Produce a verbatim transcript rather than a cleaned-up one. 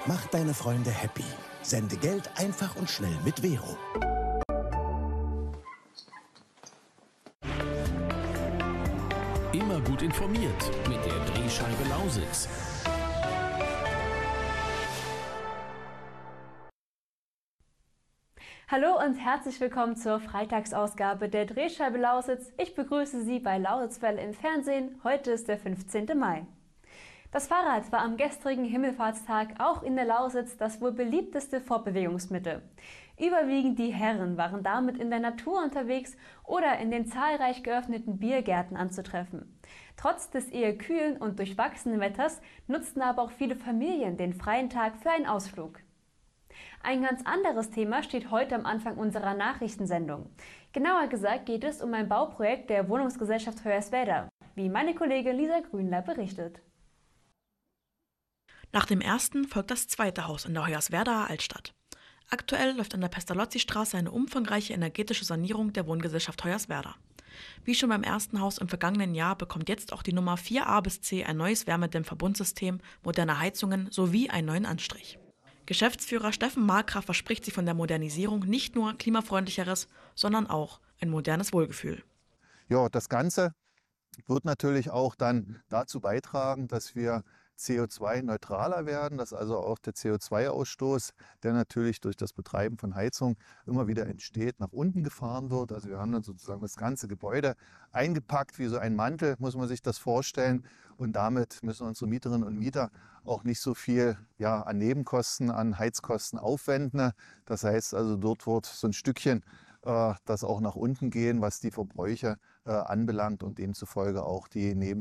Mach deine Freunde happy. Sende Geld einfach und schnell mit Vero. Immer gut informiert mit der Drehscheibe Lausitz. Hallo und herzlich willkommen zur Freitagsausgabe der Drehscheibe Lausitz. Ich begrüße Sie bei Lausitzwelle im Fernsehen. Heute ist der fünfzehnte Mai. Das Fahrrad war am gestrigen Himmelfahrtstag auch in der Lausitz das wohl beliebteste Fortbewegungsmittel. Überwiegend die Herren waren damit in der Natur unterwegs oder in den zahlreich geöffneten Biergärten anzutreffen. Trotz des eher kühlen und durchwachsenen Wetters nutzten aber auch viele Familien den freien Tag für einen Ausflug. Ein ganz anderes Thema steht heute am Anfang unserer Nachrichtensendung. Genauer gesagt geht es um ein Bauprojekt der Wohnungsgesellschaft Hoyerswerda, wie meine Kollegin Lisa Grünler berichtet. Nach dem ersten folgt das zweite Haus in der Hoyerswerdaer Altstadt. Aktuell läuft an der Pestalozzi-Straße eine umfangreiche energetische Sanierung der Wohngesellschaft Hoyerswerda. Wie schon beim ersten Haus im vergangenen Jahr bekommt jetzt auch die Nummer vier a bis c ein neues Wärmedämmverbundsystem, moderne Heizungen sowie einen neuen Anstrich. Geschäftsführer Steffen Markgraf verspricht sich von der Modernisierung nicht nur klimafreundlicheres, sondern auch ein modernes Wohlgefühl. Ja, das Ganze wird natürlich auch dann dazu beitragen, dass wir C O zwei neutraler werden, dass also auch der C O zwei Ausstoß, der natürlich durch das Betreiben von Heizung immer wieder entsteht, nach unten gefahren wird. Also wir haben dann sozusagen das ganze Gebäude eingepackt wie so ein Mantel, muss man sich das vorstellen. Und damit müssen unsere Mieterinnen und Mieter auch nicht so viel ja, an Nebenkosten, an Heizkosten aufwenden. Das heißt also, dort wird so ein Stückchen äh, das auch nach unten gehen, was die Verbräuche äh, anbelangt und demzufolge auch die Neben